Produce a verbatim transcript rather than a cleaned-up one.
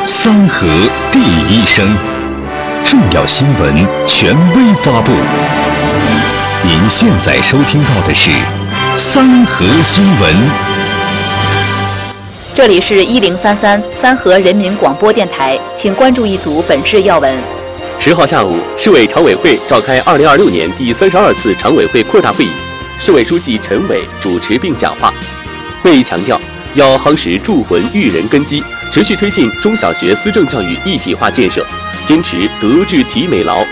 三河第一声，重要新闻权威发布。您现在收听到的是三河新闻。 这里是一零三三三河人民广播电台，请关注一组本市要闻。 十号下午，市委常委会召开二零二六年第三十二次常委会扩大会议，市委书记陈伟主持并讲话。会议强调，要夯实铸魂育人根基，持续推进中小学思政教育一体化建设，坚持德智体美劳